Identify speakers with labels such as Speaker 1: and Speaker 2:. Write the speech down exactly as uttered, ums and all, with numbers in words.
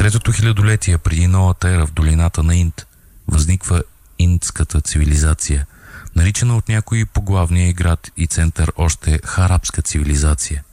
Speaker 1: третото хилядолетие преди новата ера в долината на Инд възниква индската цивилизация, наричана от някои по главния град и център още харабска цивилизация.